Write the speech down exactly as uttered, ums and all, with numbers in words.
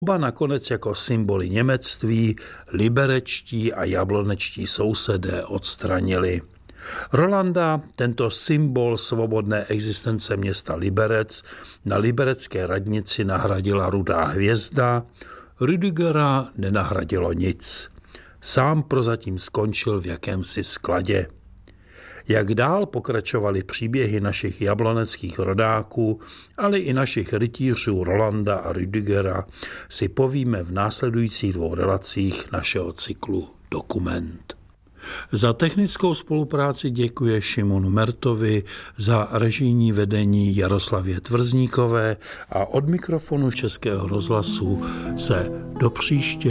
Oba nakonec jako symboly němectví liberečtí a jablonečtí sousedé odstranili. Rolanda tento symbol svobodné existence města Liberec na liberecké radnici nahradila rudá hvězda, Rüdigera nenahradilo nic. Sám prozatím skončil v jakémsi skladě. Jak dál pokračovaly příběhy našich jabloneckých rodáků, ale i našich rytířů Rolanda a Rüdigera, si povíme v následujících dvou relacích našeho cyklu Dokument. Za technickou spolupráci děkuje Šimonu Mertovi, za režijní vedení Jaroslavě Tvrzníkové a od mikrofonu Českého rozhlasu se do příště